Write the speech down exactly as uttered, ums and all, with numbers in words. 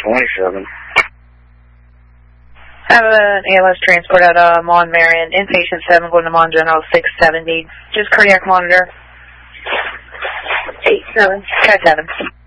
twenty-seven. Have an A L S transport at uh, Mon Marion. Inpatient seven going to Mon General six seventy. Just cardiac monitor. eight seven. seven.